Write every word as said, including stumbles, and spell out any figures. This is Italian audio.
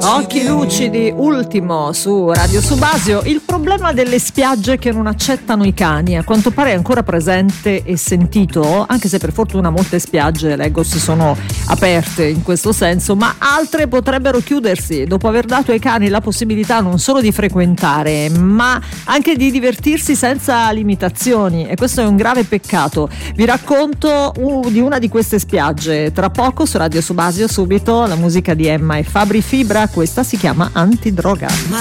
Occhi lucidi, ultimo su Radio Subasio. Il problema delle spiagge che non accettano i cani a quanto pare è ancora presente e sentito, anche se per fortuna molte spiagge, leggo, si sono aperte in questo senso, ma altre potrebbero chiudersi dopo aver dato ai cani la possibilità non solo di frequentare ma anche di divertirsi senza limitazioni, e questo è un grave peccato. Vi racconto uh, di una di queste spiagge tra poco su Radio Subasio. Subito la musica di Emma e Fabri Fibra, questa si chiama Antidroga. Ma